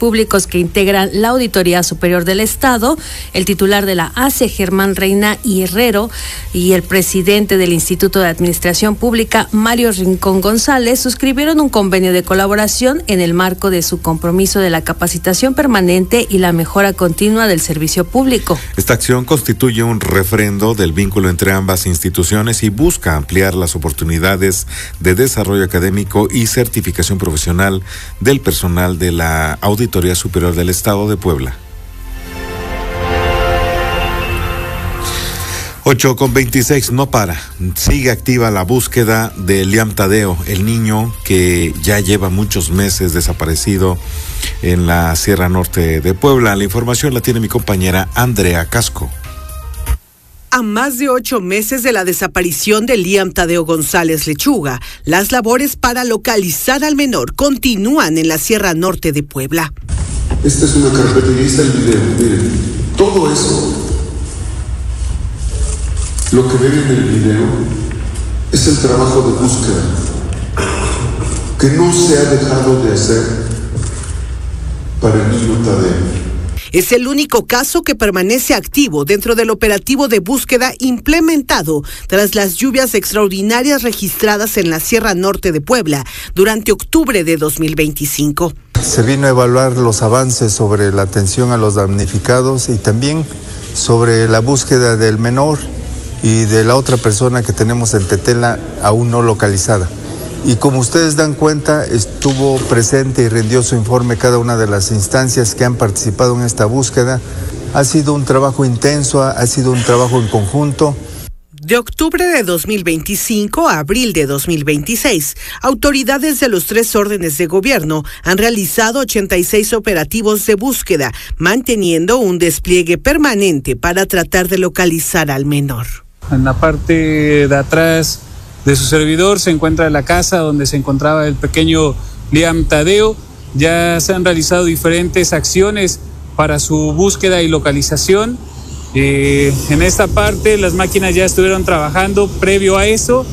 públicos que integran la Auditoría Superior del Estado, el titular de la ACE, Germán Reina y Herrero, y el presidente del Instituto de Administración Pública, Mario Rincón González, suscribieron un convenio de colaboración en el marco de su compromiso de la capacitación permanente y la mejora continua del servicio público. Esta acción constituye un refrendo del vínculo entre ambas instituciones y busca ampliar las oportunidades de desarrollo académico y certificación profesional del personal de la Auditoría Superior del Estado de Puebla. 8:26, no para. Sigue activa la búsqueda de Liam Tadeo, el niño que ya lleva muchos meses desaparecido en la Sierra Norte de Puebla. La información la tiene mi compañera Andrea Casco. A más de 8 meses de la desaparición de Liam Tadeo González Lechuga, las labores para localizar al menor continúan en la Sierra Norte de Puebla. Esta es una carpeta y ahí está el video. Miren, todo eso, lo que ven en el video, es el trabajo de búsqueda que no se ha dejado de hacer para el niño Tadeo. Es el único caso que permanece activo dentro del operativo de búsqueda implementado tras las lluvias extraordinarias registradas en la Sierra Norte de Puebla durante octubre de 2025. Se vino a evaluar los avances sobre la atención a los damnificados y también sobre la búsqueda del menor y de la otra persona que tenemos en Tetela aún no localizada. Y como ustedes dan cuenta, estuvo presente y rindió su informe cada una de las instancias que han participado en esta búsqueda. Ha sido un trabajo intenso, ha sido un trabajo en conjunto. De octubre de 2025 a abril de 2026, autoridades de los 3 órdenes de gobierno han realizado 86 operativos de búsqueda, manteniendo un despliegue permanente para tratar de localizar al menor. En la parte de atrás de su servidor se encuentra la casa donde se encontraba el pequeño Liam Tadeo. Ya se han realizado diferentes acciones para su búsqueda y localización. En esta parte las máquinas ya estuvieron trabajando. Previo a eso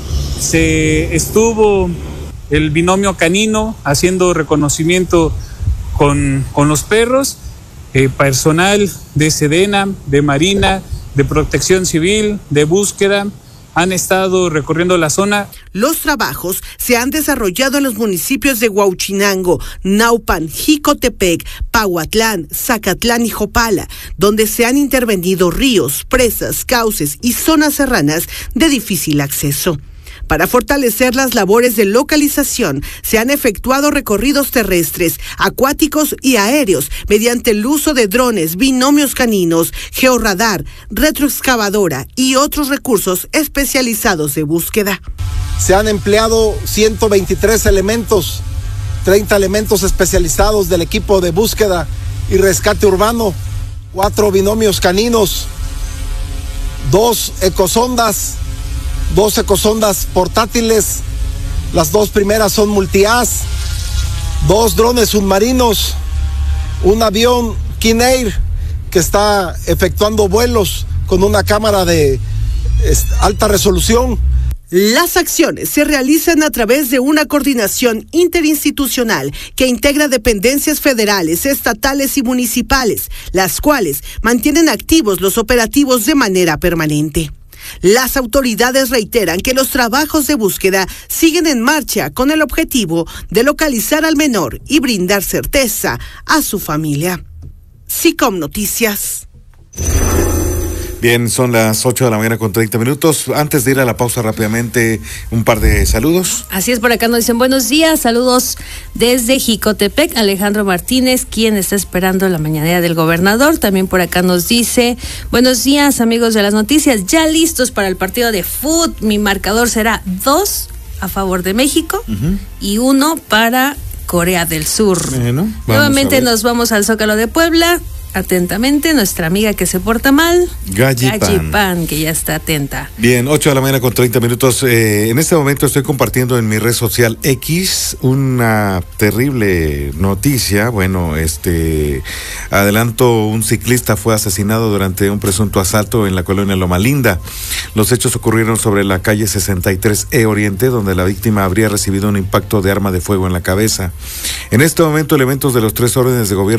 estuvo el binomio canino haciendo reconocimiento con los perros, personal de Sedena, de Marina, de Protección Civil, de búsqueda, han estado recorriendo la zona. Los trabajos se han desarrollado en los municipios de Huauchinango, Naupan, Jicotepec, Pahuatlán, Zacatlán y Jopala, donde se han intervenido ríos, presas, cauces y zonas serranas de difícil acceso. Para fortalecer las labores de localización, se han efectuado recorridos terrestres, acuáticos y aéreos mediante el uso de drones, binomios caninos, georradar, retroexcavadora y otros recursos especializados de búsqueda. Se han empleado 123 elementos, 30 elementos especializados del equipo de búsqueda y rescate urbano, 4 binomios caninos, 2 ecosondas portátiles, las 2 primeras son multi-as, 2 drones submarinos, un avión King Air que está efectuando vuelos con una cámara de alta resolución. Las acciones se realizan a través de una coordinación interinstitucional que integra dependencias federales, estatales y municipales, las cuales mantienen activos los operativos de manera permanente. Las autoridades reiteran que los trabajos de búsqueda siguen en marcha con el objetivo de localizar al menor y brindar certeza a su familia. SICOM Noticias. Bien, son las 8:30 a.m. Antes de ir a la pausa rápidamente, un par de saludos. Así es, por acá nos dicen buenos días, saludos desde Jicotepec, Alejandro Martínez, quien está esperando la mañanera del gobernador. También por acá nos dice, buenos días amigos de las noticias, ya listos para el partido de fútbol. Mi marcador será 2 a favor de México y 1 para Corea del Sur. Bueno, nuevamente nos vamos al Zócalo de Puebla. Atentamente, nuestra amiga que se porta mal, Gallipan, que ya está atenta. Bien, 8:30 a.m. En este momento estoy compartiendo en mi red social X una terrible noticia. Bueno, adelanto, un ciclista fue asesinado durante un presunto asalto en la colonia Loma Linda. Los hechos ocurrieron sobre la calle 63E Oriente, donde la víctima habría recibido un impacto de arma de fuego en la cabeza. En este momento, elementos de los 3 órdenes de gobierno